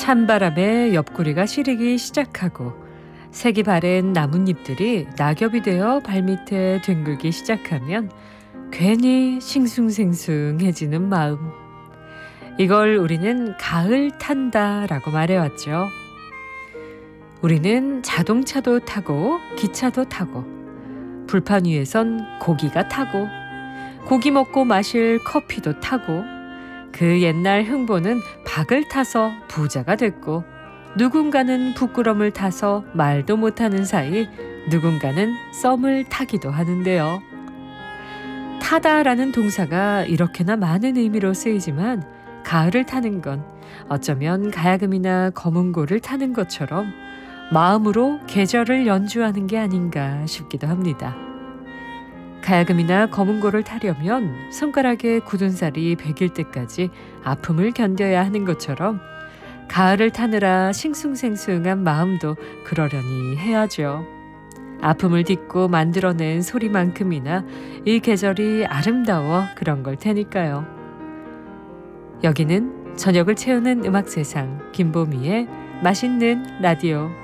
찬바람에 옆구리가 시리기 시작하고 색이 바랜 나뭇잎들이 낙엽이 되어 발밑에 뒹굴기 시작하면 괜히 싱숭생숭해지는 마음. 이걸 우리는 가을 탄다라고 말해왔죠. 우리는 자동차도 타고 기차도 타고 불판 위에선 고기가 타고 고기 먹고 마실 커피도 타고 그 옛날 흥보는 박을 타서 부자가 됐고 누군가는 부끄럼을 타서 말도 못하는 사이 누군가는 썸을 타기도 하는데요. 타다라는 동사가 이렇게나 많은 의미로 쓰이지만 가을을 타는 건 어쩌면 가야금이나 검은고를 타는 것처럼 마음으로 계절을 연주하는 게 아닌가 싶기도 합니다. 가야금이나 검은고를 타려면 손가락에 굳은 살이 배길 때까지 아픔을 견뎌야 하는 것처럼 가을을 타느라 싱숭생숭한 마음도 그러려니 해야죠. 아픔을 딛고 만들어낸 소리만큼이나 이 계절이 아름다워 그런 걸 테니까요. 여기는 저녁을 채우는 음악세상 김보미의 맛있는 라디오.